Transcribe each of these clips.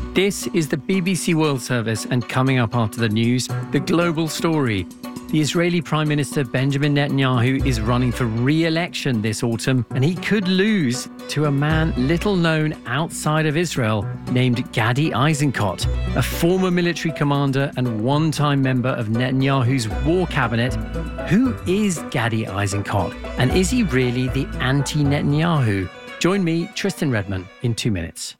This is the BBC World Service, and coming up after the news, the global story. The Israeli Prime Minister Benjamin Netanyahu is running for re-election this autumn, and he could lose to a man little known outside of Israel named Gadi Eisenkot, a former military commander and one-time member of Netanyahu's war cabinet. Who is Gadi Eisenkot, and is he really the anti-Netanyahu? Join me, Tristan Redman, in 2 minutes.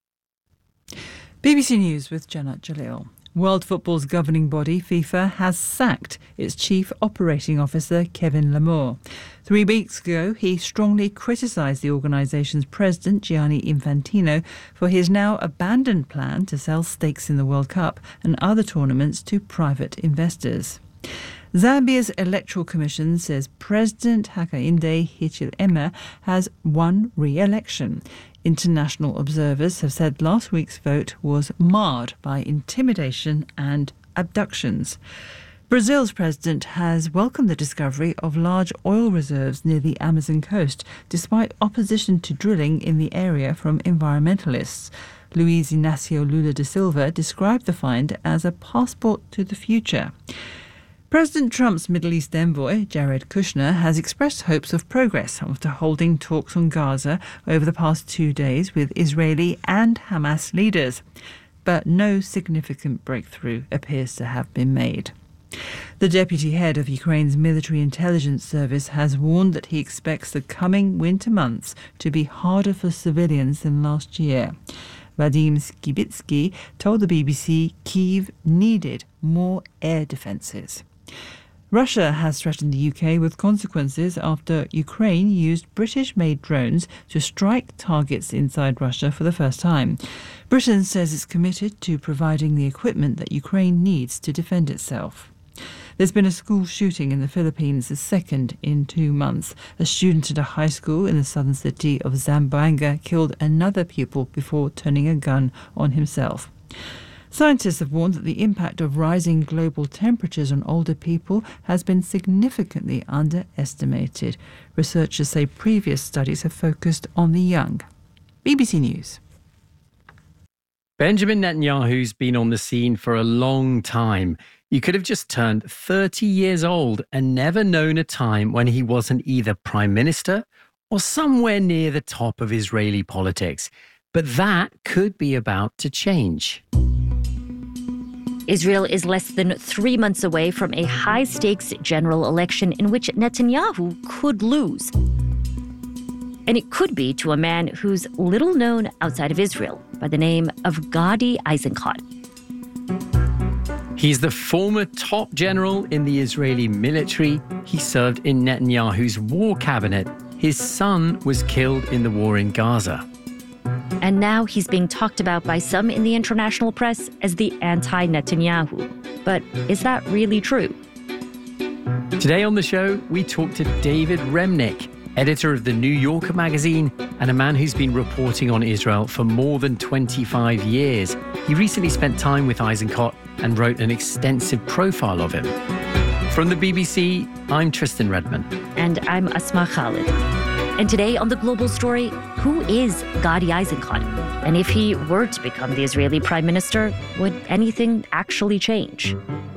BBC News with Janat Jalil. World Football's governing body, FIFA, has sacked its chief operating officer, Kevin Lamore. 3 weeks ago, he strongly criticised the organisation's president, Gianni Infantino, for his now abandoned plan to sell stakes in the World Cup and other tournaments to private investors. Zambia's Electoral Commission says President Hakainde Hichilema has won re-election. International observers have said last week's vote was marred by intimidation and abductions. Brazil's president has welcomed the discovery of large oil reserves near the Amazon coast, despite opposition to drilling in the area from environmentalists. Luiz Inácio Lula da Silva described the find as a passport to the future. President Trump's Middle East envoy, Jared Kushner, has expressed hopes of progress after holding talks on Gaza over the past 2 days with Israeli and Hamas leaders. But no significant breakthrough appears to have been made. The deputy head of Ukraine's military intelligence service has warned that he expects the coming winter months to be harder for civilians than last year. Vadim Skibitsky told the BBC Kyiv needed more air defences. Russia has threatened the UK with consequences after Ukraine used British-made drones to strike targets inside Russia for the first time. Britain says it's committed to providing the equipment that Ukraine needs to defend itself. There's been a school shooting in the Philippines, the second in 2 months. A student at a high school in the southern city of Zamboanga killed another pupil before turning a gun on himself. Scientists have warned that the impact of rising global temperatures on older people has been significantly underestimated. Researchers say previous studies have focused on the young. BBC News. Benjamin Netanyahu's been on the scene for a long time. You could have just turned 30 years old and never known a time when he wasn't either Prime Minister or somewhere near the top of Israeli politics. But that could be about to change. Israel is less than 3 months away from a high-stakes general election in which Netanyahu could lose. And it could be to a man who's little known outside of Israel by the name of Gadi Eisenkot. He's the former top general in the Israeli military. He served in Netanyahu's war cabinet. His son was killed in the war in Gaza. And now he's being talked about by some in the international press as the anti-Netanyahu. But is that really true? Today on the show, we talk to David Remnick, editor of The New Yorker magazine and a man who's been reporting on Israel for more than 25 years. He recently spent time with Eisenkot and wrote an extensive profile of him. From the BBC, I'm Tristan Redman. And I'm Asma Khalid. And today on The Global Story, who is Gadi Eisenkot? And if he were to become the Israeli Prime Minister, would anything actually change?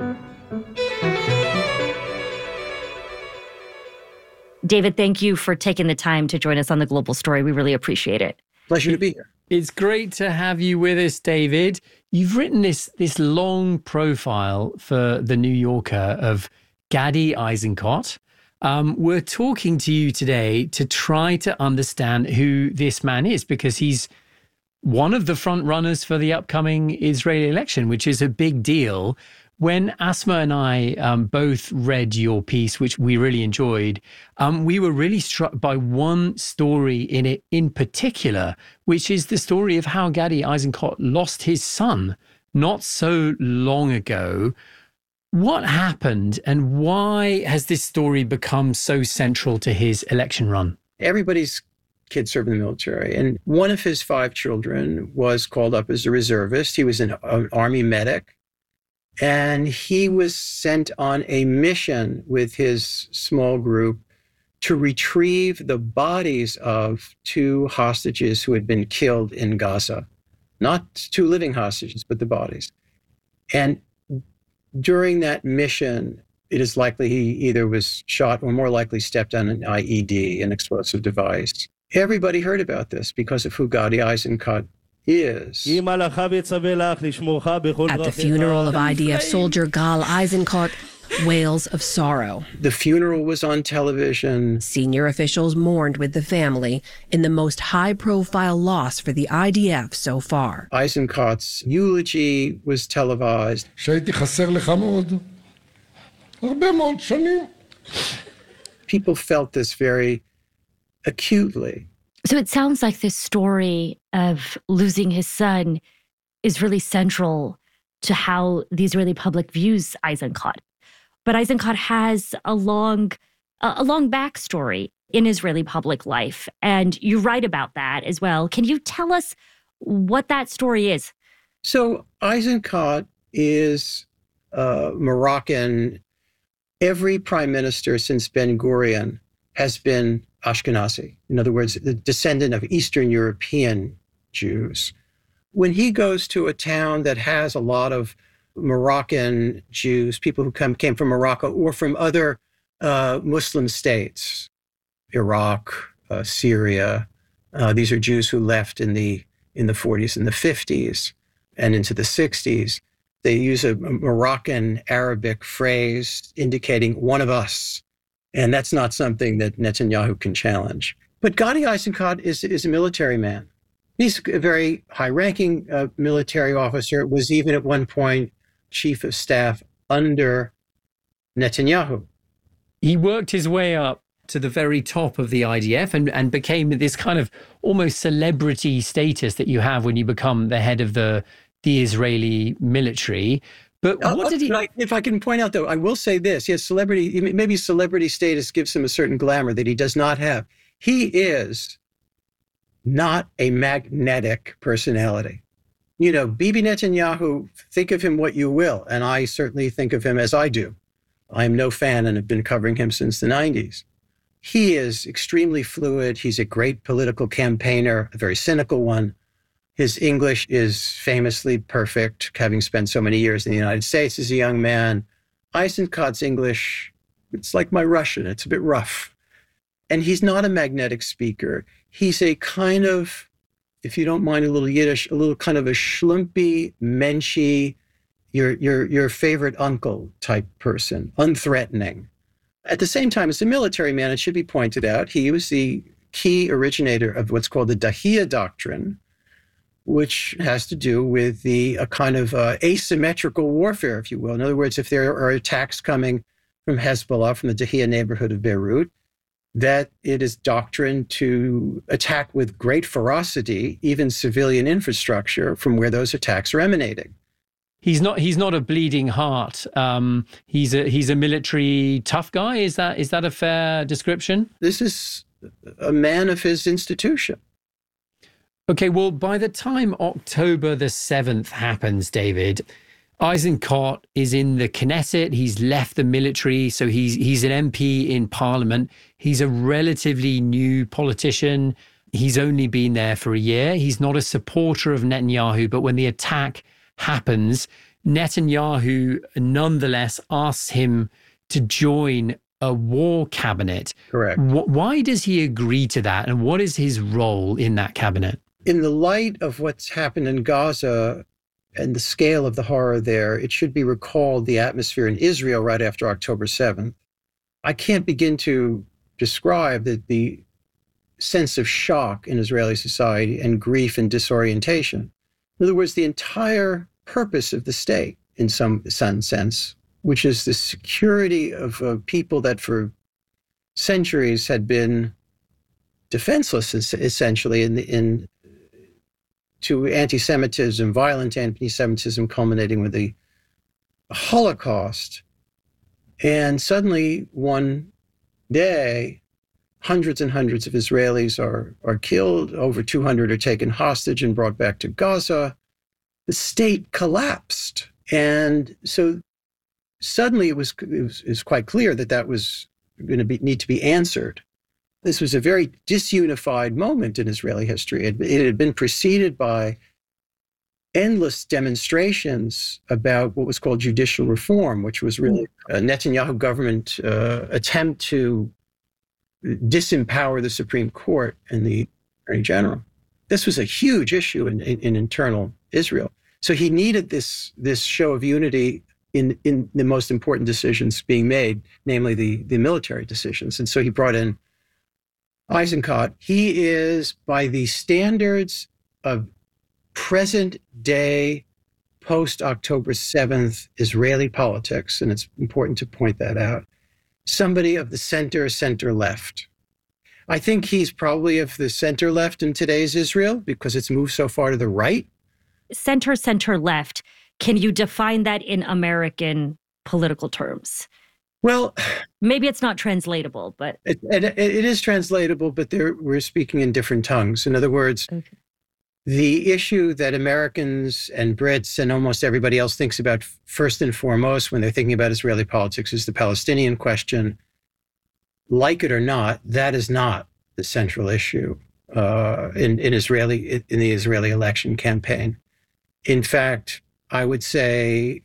David, thank you for taking the time to join us on The Global Story. We really appreciate it. Pleasure to be here. It's great to have you with us, David. You've written this long profile for The New Yorker of Gadi Eisenkot. We're talking to you today to try to understand who this man is, because he's one of the front runners for the upcoming Israeli election, which is a big deal. When Asma and I both read your piece, which we really enjoyed, we were really struck by one story in it in particular, which is the story of how Gadi Eisenkot lost his son not so long ago. What happened and why has this story become so central to his election run? Everybody's kid served in the military, and one of his 5 children was called up as a reservist. He was an Army medic, and he was sent on a mission with his small group to retrieve the bodies of 2 hostages who had been killed in Gaza. not 2 living hostages, but the bodies. And during that mission, it is likely he either was shot or more likely stepped on an IED, an explosive device. Everybody heard about this because of who Gadi Eisenkot is. At the funeral of IDF soldier Gal Eisenkot, wails of sorrow. The funeral was on television. Senior officials mourned with the family in the most high-profile loss for the IDF so far. Eisenkot's eulogy was televised. People felt this very acutely. So it sounds like this story of losing his son is really central to how the Israeli public views Eisenkot. But Eisenkot has a long backstory in Israeli public life, and you write about that as well. Can you tell us what that story is? So Eisenkot is Moroccan. Every prime minister since Ben Gurion has been Ashkenazi. In other words, the descendant of Eastern European Jews. When he goes to a town that has a lot of Moroccan Jews, people who came from Morocco or from other Muslim states, Iraq, Syria. These are Jews who left in the 40s and the 50s and into the 60s. They use a Moroccan Arabic phrase indicating one of us. And that's not something that Netanyahu can challenge. But Gadi Eisenkot is a military man. He's a very high-ranking military officer, was even at one point chief of staff under Netanyahu. He worked his way up to the very top of the IDF and became this kind of almost celebrity status that you have when you become the head of the Israeli military. But what did he... If I can point out, though, I will say this. Yes, maybe celebrity status gives him a certain glamour that he does not have. He is not a magnetic personality. You know, Bibi Netanyahu, think of him what you will, and I certainly think of him as I do. I'm no fan and have been covering him since the 90s. He is extremely fluid. He's a great political campaigner, a very cynical one. His English is famously perfect, having spent so many years in the United States as a young man. Eisenkot's English, it's like my Russian. It's a bit rough. And he's not a magnetic speaker. He's a kind of, if you don't mind a little Yiddish, a little kind of a schlumpy, menschy, your favorite uncle type person, unthreatening. At the same time, as a military man, it should be pointed out, he was the key originator of what's called the Dahiyya Doctrine, which has to do with a kind of asymmetrical warfare, if you will. In other words, if there are attacks coming from Hezbollah, from the Dahiyya neighborhood of Beirut, that it is doctrine to attack with great ferocity, even civilian infrastructure from where those attacks are emanating. He's not a bleeding heart. He's a military tough guy. Is that a fair description? This is a man of his institution. Okay, well, by the time October the 7th happens, David, Eisenkot is in the Knesset. He's left the military, so he's an MP in Parliament. He's a relatively new politician. He's only been there for a year. He's not a supporter of Netanyahu, but when the attack happens, Netanyahu nonetheless asks him to join a war cabinet. Correct. Why does he agree to that, and what is his role in that cabinet? In the light of what's happened in Gaza and the scale of the horror there, it should be recalled the atmosphere in Israel right after October 7th. I can't begin to describe the sense of shock in Israeli society and grief and disorientation. In other words, the entire purpose of the state, in some sense, which is the security of people that for centuries had been defenseless, essentially, to anti-Semitism, violent anti-Semitism culminating with the Holocaust. And suddenly, one day, hundreds and hundreds of Israelis are killed, over 200 are taken hostage and brought back to Gaza. The state collapsed. And so suddenly it was quite clear that was going to need to be answered. This was a very disunified moment in Israeli history. It had been preceded by endless demonstrations about what was called judicial reform, which was really a Netanyahu government attempt to disempower the Supreme Court and the Attorney General. This was a huge issue in internal Israel. So he needed this show of unity in the most important decisions being made, namely the military decisions. And so he brought in Eisenkot. He is, by the standards of present day, post-October 7th Israeli politics, and it's important to point that out, somebody of the center-left. I think he's probably of the center-left in today's Israel because it's moved so far to the right. Center-left. Can you define that in American political terms? Well, maybe it's not translatable, but... It is translatable, but we're speaking in different tongues. In other words, okay. The issue that Americans and Brits and almost everybody else thinks about first and foremost when they're thinking about Israeli politics is the Palestinian question. Like it or not, that is not the central issue in the Israeli election campaign. In fact, I would say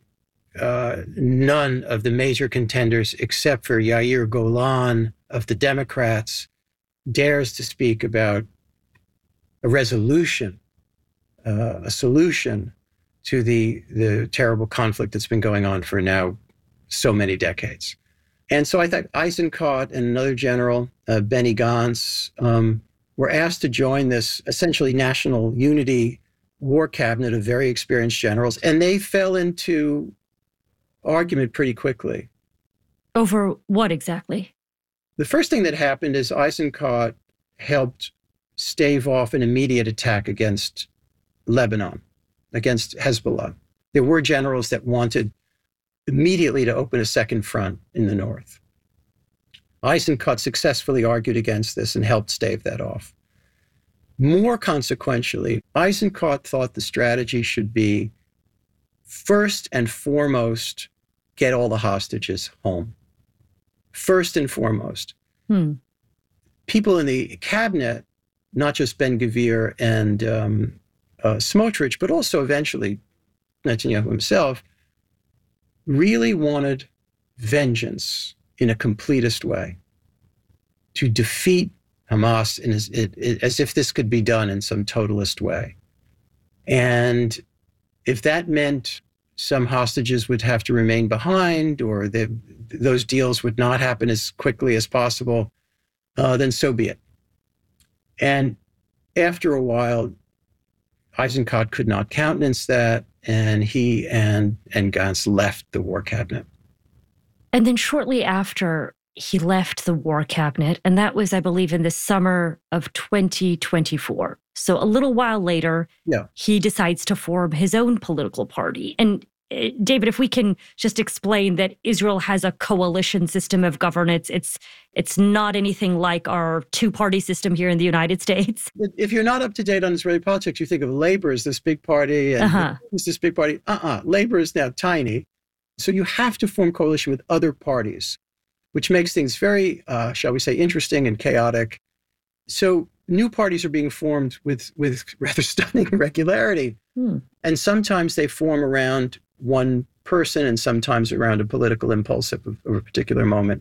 none of the major contenders, except for Yair Golan of the Democrats, dares to speak about a resolution, a solution to the terrible conflict that's been going on for now so many decades. And so I thought Eisenkot and another general, Benny Gantz, were asked to join this essentially national unity war cabinet of very experienced generals, and they fell into argument pretty quickly. Over what exactly? The first thing that happened is Eisenkot helped stave off an immediate attack against Lebanon, against Hezbollah. There were generals that wanted immediately to open a second front in the north. Eisenkot successfully argued against this and helped stave that off. More consequentially, Eisenkot thought the strategy should be, first and foremost, get all the hostages home. First and foremost. People in the cabinet, not just Ben-Gvir and Smotrich, but also eventually Netanyahu himself, really wanted vengeance in a completist way, to defeat Hamas as if this could be done in some totalist way. And if that meant some hostages would have to remain behind or those deals would not happen as quickly as possible, then so be it. And after a while, Eisenkot could not countenance that, and he and Gantz left the war cabinet. And then shortly after, he left the war cabinet, and that was, I believe, in the summer of 2024. So a little while later, He decides to form his own political party. And David, if we can just explain that Israel has a coalition system of governance, it's not anything like our two-party system here in the United States. If you're not up to date on Israeli politics, you think of Labor as this big party and this big party. Labor is now tiny. So you have to form coalition with other parties, which makes things very, shall we say, interesting and chaotic. So new parties are being formed with rather stunning regularity. And sometimes they form around one person and sometimes around a political impulse of a particular moment.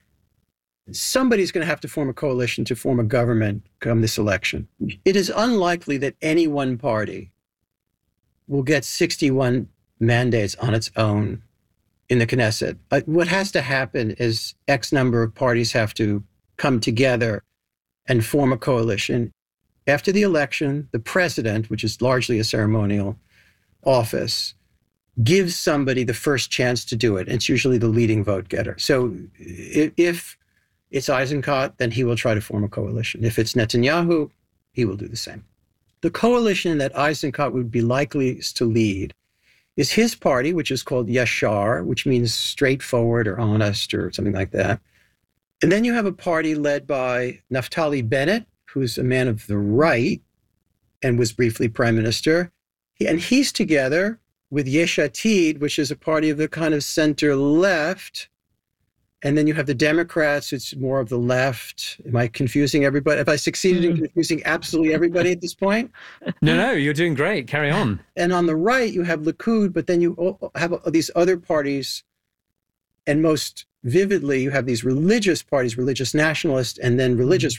Somebody's going to have to form a coalition to form a government come this election. It is unlikely that any one party will get 61 mandates on its own in the Knesset. What has to happen is X number of parties have to come together and form a coalition. After the election, the president, which is largely a ceremonial office, gives somebody the first chance to do it. It's usually the leading vote getter. So if it's Eisenkot, then he will try to form a coalition. If it's Netanyahu, he will do the same. The coalition that Eisenkot would be likely to lead is his party, which is called Yashar, which means straightforward or honest or something like that. And then you have a party led by Naftali Bennett, who's a man of the right and was briefly prime minister. And he's together with Yesh Atid, which is a party of the kind of center left, And then you have the Democrats, it's more of the left. Am I confusing everybody? Have I succeeded in confusing absolutely everybody at this point? No, you're doing great. Carry on. And on the right, you have Likud, but then you have these other parties. And most vividly, you have these religious parties, religious nationalist, and then religious.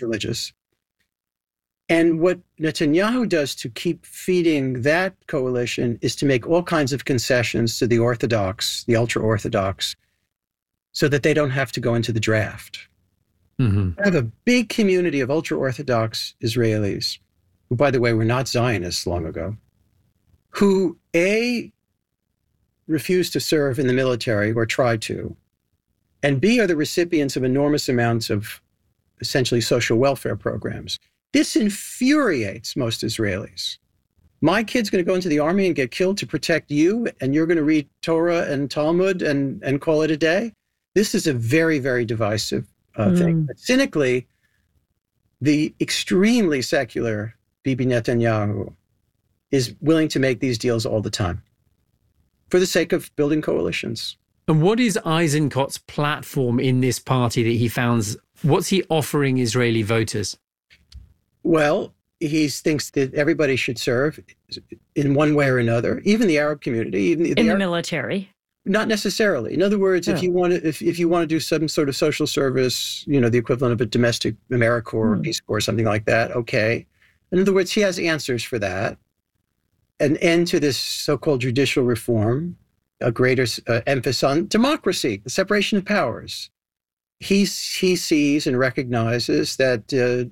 And what Netanyahu does to keep feeding that coalition is to make all kinds of concessions to the Orthodox, the ultra-Orthodox, so that they don't have to go into the draft. I have a big community of ultra-Orthodox Israelis, who, by the way, were not Zionists long ago, who, A, refused to serve in the military or tried to, and B, are the recipients of enormous amounts of essentially social welfare programs. This infuriates most Israelis. My kid's going to go into the army and get killed to protect you, and you're going to read Torah and Talmud and call it a day? This is a very, very divisive thing. But cynically, the extremely secular Bibi Netanyahu is willing to make these deals all the time for the sake of building coalitions. And what is Eisenkot's platform in this party that he founds? What's he offering Israeli voters? Well, he thinks that everybody should serve in one way or another, even the Arab community. Even the military. Not necessarily. In other words, if you want to do some sort of social service, the equivalent of a domestic AmeriCorps or Peace Corps or something like that, okay. In other words, he has answers for that. An end to this so-called judicial reform, a greater emphasis on democracy, the separation of powers. He sees and recognizes that the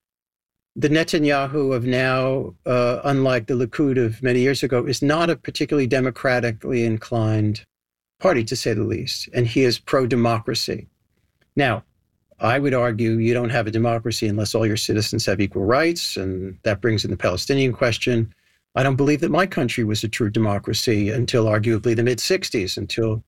Netanyahu of now, unlike the Likud of many years ago, is not a particularly democratically inclined party, to say the least, and he is pro-democracy. Now, I would argue you don't have a democracy unless all your citizens have equal rights, and that brings in the Palestinian question. I don't believe that my country was a true democracy until arguably the mid-'60s, until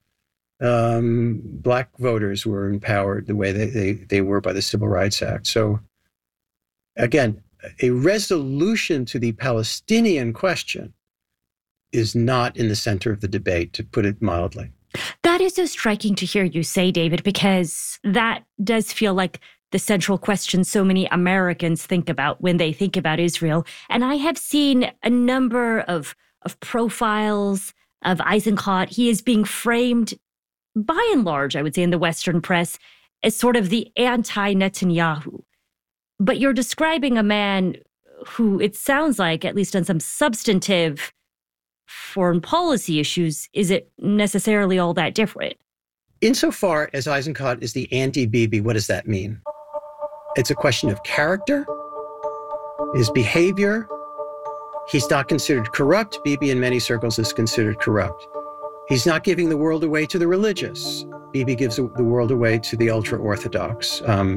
Black voters were empowered the way they were by the Civil Rights Act. So, again, a resolution to the Palestinian question is not in the center of the debate, to put it mildly. That is so striking to hear you say, David, because that does feel like the central question so many Americans think about when they think about Israel. And I have seen a number of profiles of Eisenkot. He is being framed, by and large, I would say, in the Western press, as sort of the anti-Netanyahu. But you're describing a man who, it sounds like, at least on some substantive foreign policy issues, isn't necessarily all that different. Insofar as Eisenkot is the anti-Bibi, what does that mean? It's a question of character, his behavior. He's not considered corrupt. Bibi in many circles is considered corrupt. He's not giving the world away to the religious. Bibi gives the world away to the ultra-Orthodox.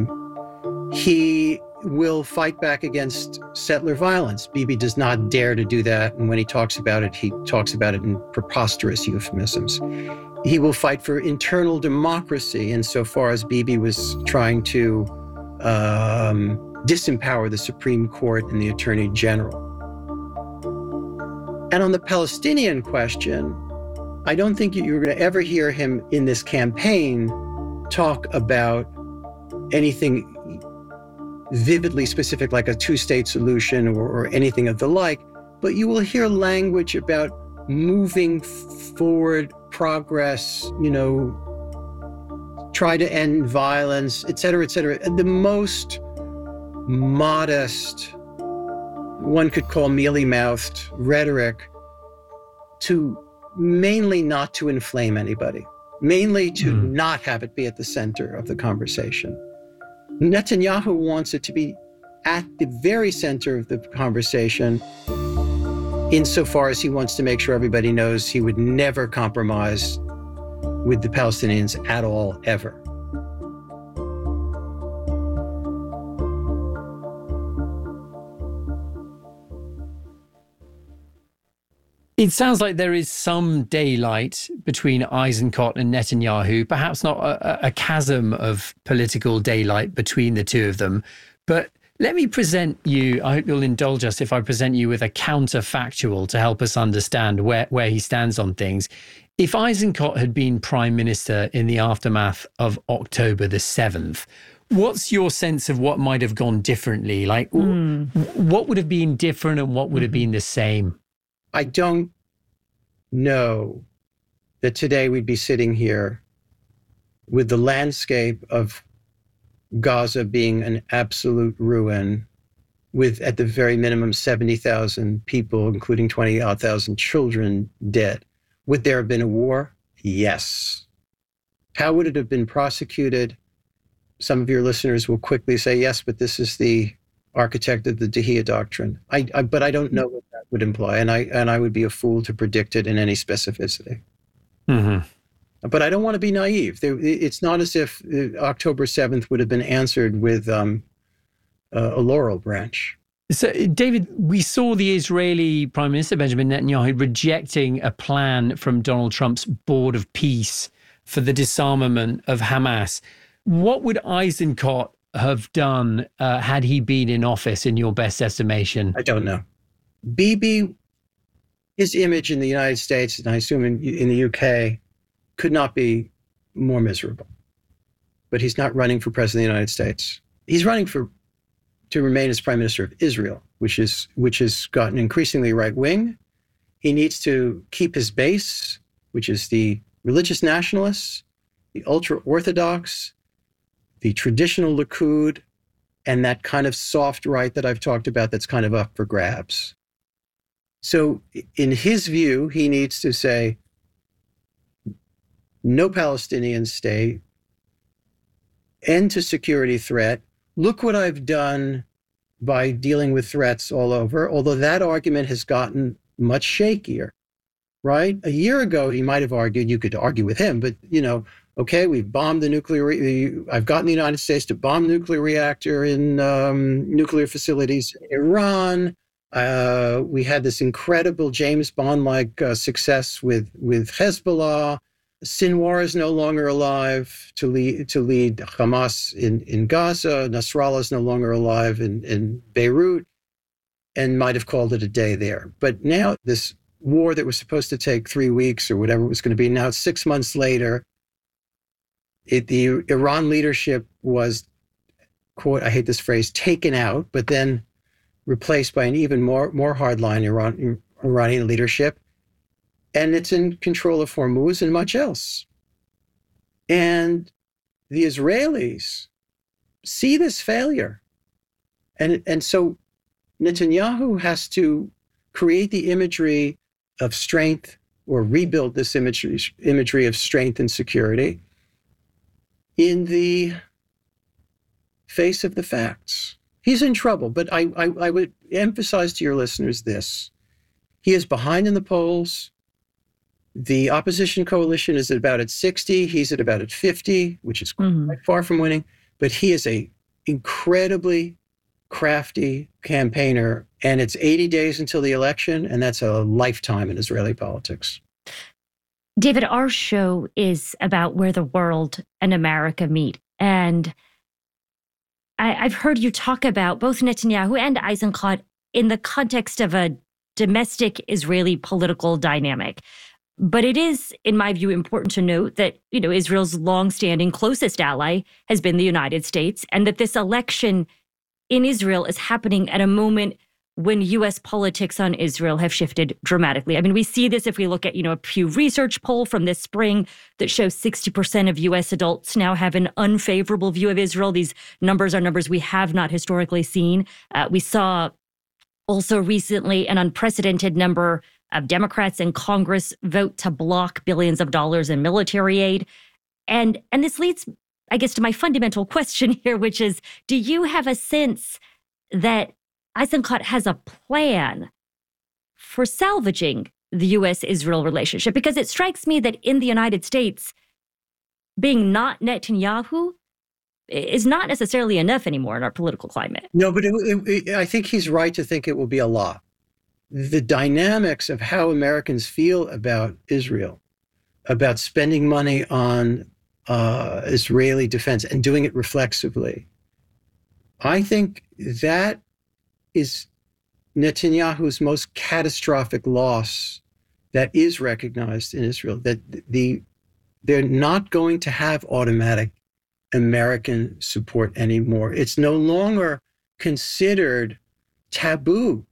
He will fight back against settler violence. Bibi does not dare to do that. And when he talks about it in preposterous euphemisms. He will fight for internal democracy insofar as Bibi was trying to disempower the Supreme Court and the Attorney General. And on the Palestinian question, I don't think you're going to ever hear him in this campaign talk about anything vividly specific like a two-state solution or anything of the like, but you will hear language about moving forward, progress, try to end violence, et cetera, et cetera. The most modest, one could call mealy-mouthed rhetoric to mainly not to inflame anybody, mainly to not have it be at the center of the conversation. Netanyahu wants it to be at the very center of the conversation, insofar as he wants to make sure everybody knows he would never compromise with the Palestinians at all, ever. It sounds like there is some daylight between Eisenkot and Netanyahu, perhaps not a chasm of political daylight between the two of them, but Let me present you, I hope you'll indulge us if I present you with a counterfactual to help us understand where he stands on things. If Eisenkot had been prime minister in the aftermath of October the 7th, what's your sense of what might have gone differently? Like, what would have been different and what would have been the same? I don't know that today we'd be sitting here with the landscape of Gaza being an absolute ruin, with at the very minimum 70,000 people, including 20,000 children, dead. Would there have been a war? Yes. How would it have been prosecuted? Some of your listeners will quickly say, yes, but this is the architect of the Dahia Doctrine. But I don't know what that would imply, and I would be a fool to predict it in any specificity. Mm-hmm. But I don't want to be naive. It's not as if October 7th would have been answered with a laurel branch. So, David, we saw the Israeli Prime Minister Benjamin Netanyahu rejecting a plan from Donald Trump's Board of Peace for the disarmament of Hamas. What would Eisenkot have done had he been in office, in your best estimation? I don't know. Bibi, his image in the United States, and I assume in the UK, could not be more miserable. But he's not running for president of the United States. He's running to remain as prime minister of Israel, which has gotten increasingly right wing. He needs to keep his base, which is the religious nationalists, the ultra orthodox, the traditional Likud, and that kind of soft right that I've talked about that's kind of up for grabs. So in his view, he needs to say, no Palestinian state, end to security threat. Look what I've done by dealing with threats all over, although that argument has gotten much shakier, right? A year ago, he might have argued, you could argue with him, but, okay, we've bombed I've gotten the United States to bomb nuclear reactor in nuclear facilities in Iran. We had this incredible James Bond-like success with Hezbollah. Sinwar is no longer alive to lead Hamas in Gaza. Nasrallah is no longer alive in Beirut, and might have called it a day there. But now this war that was supposed to take 3 weeks or whatever it was going to be, now it's 6 months later. The Iran leadership was, quote, I hate this phrase, taken out, but then replaced by an even more hardline Iranian leadership. And it's in control of Hormuz and much else. And the Israelis see this failure. And so Netanyahu has to create the imagery of strength, or rebuild this imagery of strength and security in the face of the facts. He's in trouble, but I would emphasize to your listeners this. He is behind in the polls. The opposition coalition is at about at 60. He's at about at 50, which is quite far from winning. But he is a incredibly crafty campaigner, and it's 80 days until the election, and that's a lifetime in Israeli politics. David, our show is about where the world and America meet. And I've heard you talk about both Netanyahu and Eisenkot in the context of a domestic Israeli political dynamic. But it is, in my view, important to note that, Israel's longstanding closest ally has been the United States, and that this election in Israel is happening at a moment when U.S. politics on Israel have shifted dramatically. I mean, we see this if we look at, a Pew Research poll from this spring that shows 60% of U.S. adults now have an unfavorable view of Israel. These numbers are numbers we have not historically seen. We saw also recently an unprecedented number of Democrats in Congress vote to block billions of dollars in military aid. And this leads, I guess, to my fundamental question here, which is, do you have a sense that Eisenkot has a plan for salvaging the U.S.-Israel relationship? Because it strikes me that in the United States, being not Netanyahu is not necessarily enough anymore in our political climate. No, but I think he's right to think it will be a lot. The dynamics of how Americans feel about Israel, about spending money on Israeli defense and doing it reflexively, I think that is Netanyahu's most catastrophic loss that is recognized in Israel, that they're not going to have automatic American support anymore. It's no longer considered taboo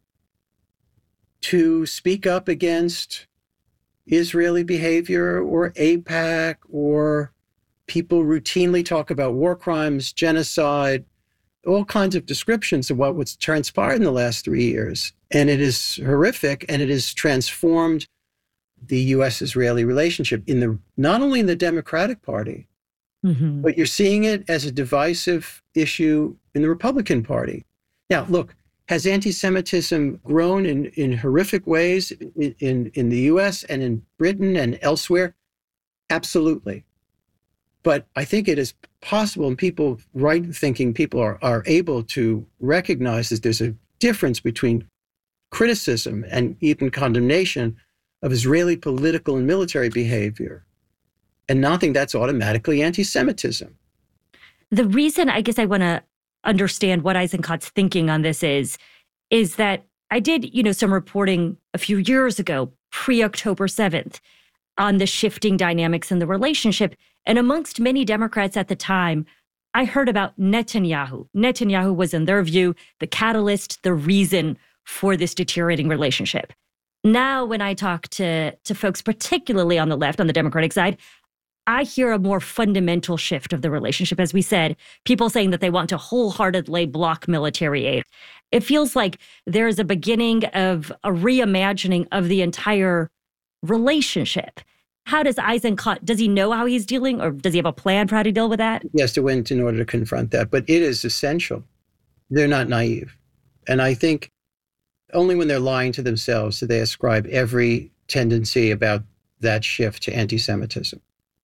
to speak up against Israeli behavior or AIPAC, or people routinely talk about war crimes, genocide, all kinds of descriptions of what was transpired in the last 3 years. And it is horrific, and it has transformed the U.S.-Israeli relationship not only in the Democratic Party, but you're seeing it as a divisive issue in the Republican Party. Now, look, has anti-Semitism grown in horrific ways in the U.S. and in Britain and elsewhere? Absolutely. But I think it is possible, and right-thinking people are able to recognize that there's a difference between criticism and even condemnation of Israeli political and military behavior, and not think that's automatically anti-Semitism. The reason I guess I want to understand what Eisenkot's thinking on this is that I did, some reporting a few years ago, pre-October 7th, on the shifting dynamics in the relationship. And amongst many Democrats at the time, I heard about Netanyahu. Netanyahu was, in their view, the catalyst, the reason for this deteriorating relationship. Now, when I talk to folks, particularly on the left, on the Democratic side, I hear a more fundamental shift of the relationship. As we said, people saying that they want to wholeheartedly block military aid. It feels like there's a beginning of a reimagining of the entire relationship. How does Eisenkot, does he know how he's dealing, or does he have a plan for how to deal with that? He has to win in order to confront that, but it is essential. They're not naive. And I think only when they're lying to themselves do they ascribe every tendency about that shift to anti-Semitism.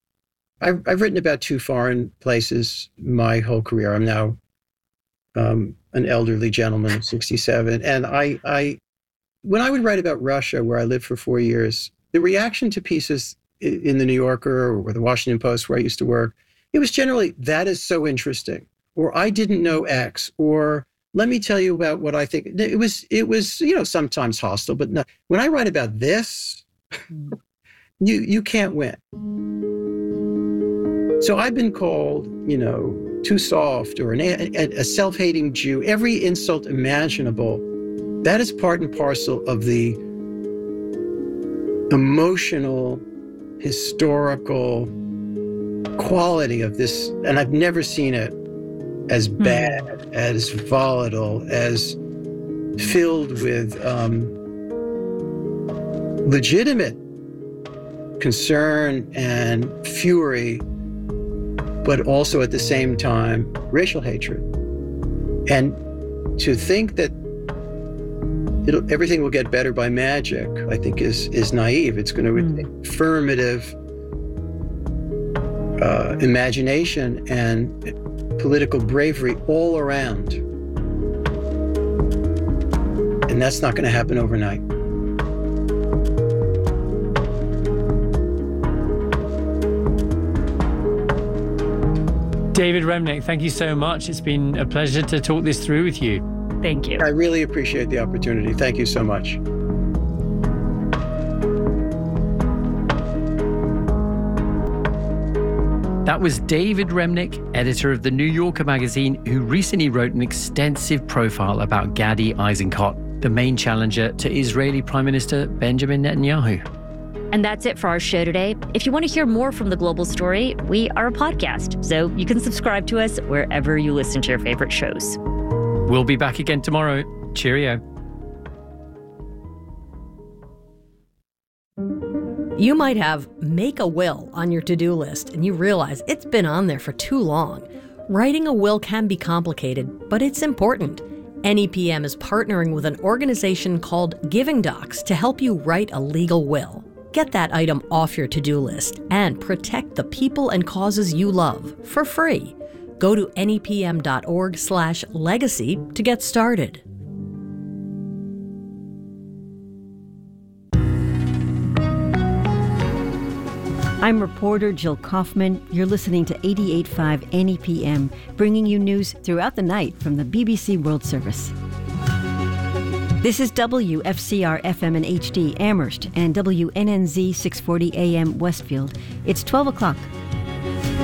I've written about 2 foreign places my whole career. I'm now an elderly gentleman, 67. And when I would write about Russia, where I lived for 4 years, the reaction to pieces in the New Yorker or the Washington Post, where I used to work, it was generally, that is so interesting, or I didn't know X, or let me tell you about what I think. It was sometimes hostile, but no. When I write about this, you can't win. So I've been called, too soft, or a self-hating Jew, every insult imaginable. That is part and parcel of the emotional, historical quality of this. And I've never seen it as bad, as volatile, as filled with legitimate concern and fury, but also at the same time, racial hatred. And to think that everything will get better by magic, I think is naive. It's going to take affirmative imagination and political bravery all around. And that's not going to happen overnight. David Remnick, thank you so much. It's been a pleasure to talk this through with you. Thank you. I really appreciate the opportunity. Thank you so much. That was David Remnick, editor of The New Yorker magazine, who recently wrote an extensive profile about Gadi Eisenkot, the main challenger to Israeli Prime Minister Benjamin Netanyahu. And that's it for our show today. If you want to hear more from The Global Story, we are a podcast, so you can subscribe to us wherever you listen to your favorite shows. We'll be back again tomorrow. Cheerio. You might have make a will on your to-do list and you realize it's been on there for too long. Writing a will can be complicated, but it's important. NEPM is partnering with an organization called Giving Docs to help you write a legal will. Get that item off your to-do list and protect the people and causes you love for free. Go to nepm.org/legacy to get started. I'm reporter Jill Kaufman. You're listening to 88.5 NEPM, bringing you news throughout the night from the BBC World Service. This is WFCR FM and HD Amherst and WNNZ 640 AM Westfield. It's 12 o'clock.